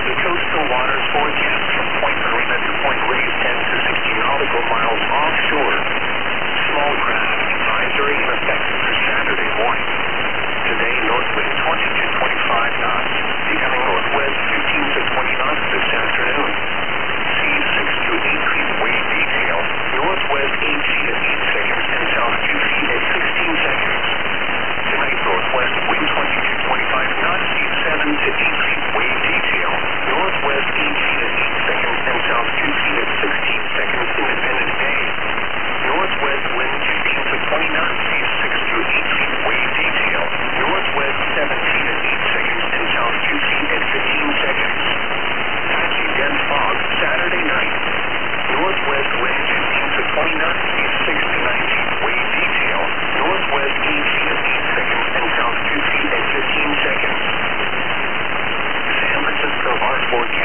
The coastal waters forecast from Point Marina to Point Reyes 10 to 60 nautical miles offshore. Small craft advisory in effect through Saturday morning. Today, north wind 20 to 25 knots, becoming northwest 15 to 20 knots this afternoon. Seas 6 to 8 feet wave detail, northwest 8 feet at 8 seconds and south 2 feet at 16 seconds. Tonight, northwest wind 20 to 25 knots, seas 7 to 8 feet wave detail, northwest 8 feet at 8 seconds and south 2 feet at 16 seconds. Independence Day. Northwest wind 15 to 20 knots, seas 6 to 8 feet wave detail, northwest 7 feet at 8 seconds and south 2 feet at 15 seconds. Patchy dense fog Saturday night. Northwest wind 15 to 20 knots, seas 6 to 9 feet wave detail, northwest 8 feet at 8 seconds and south 2 feet at 15 seconds. San Francisco, our forecast.